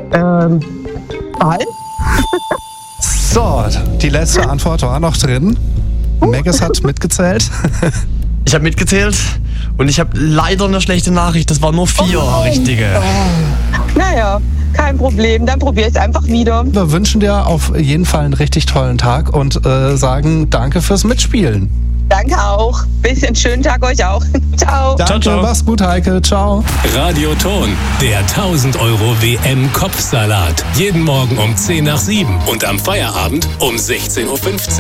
Ball? So, die letzte Antwort war noch drin. Megas hat mitgezählt. Ich habe mitgezählt und ich habe leider eine schlechte Nachricht. Das waren nur 4 richtige. Naja, kein Problem. Dann probiere ich es einfach wieder. Wir wünschen dir auf jeden Fall einen richtig tollen Tag und sagen danke fürs Mitspielen. Danke auch. Bisschen schönen Tag euch auch. Ciao. Danke, ciao. mach's gut, Heike. Ciao. Radioton, der 1000 Euro WM-Kopfsalat. Jeden Morgen um 10 nach 7 und am Feierabend um 16:15 Uhr.